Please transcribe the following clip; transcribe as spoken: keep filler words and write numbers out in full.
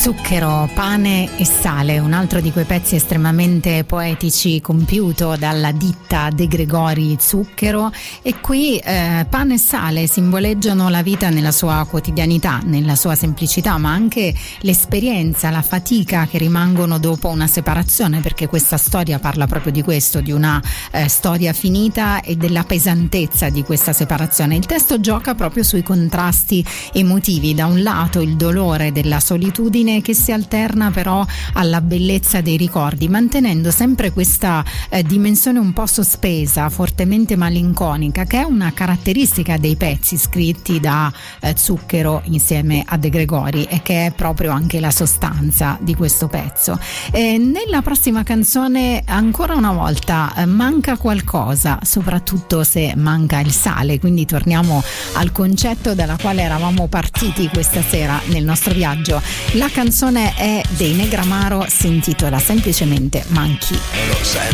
Zucchero, pane e sale, un altro di quei pezzi estremamente poetici compiuto dalla ditta De Gregori Zucchero, e qui eh, pane e sale simboleggiano la vita nella sua quotidianità, nella sua semplicità, ma anche l'esperienza, la fatica che rimangono dopo una separazione, perché questa storia parla proprio di questo, di una eh, storia finita e della pesantezza di questa separazione. Il testo gioca proprio sui contrasti emotivi, da un lato il dolore della solitudine che si alterna però alla bellezza dei ricordi, mantenendo sempre questa eh, dimensione un po' sospesa, fortemente malinconica, che è una caratteristica dei pezzi scritti da eh, Zucchero insieme a De Gregori, e che è proprio anche la sostanza di questo pezzo. E nella prossima canzone ancora una volta eh, manca qualcosa, soprattutto se manca il sale, quindi torniamo al concetto dalla quale eravamo partiti questa sera nel nostro viaggio. La canzone è dei Negramaro, si intitola semplicemente Manchi. Lo sai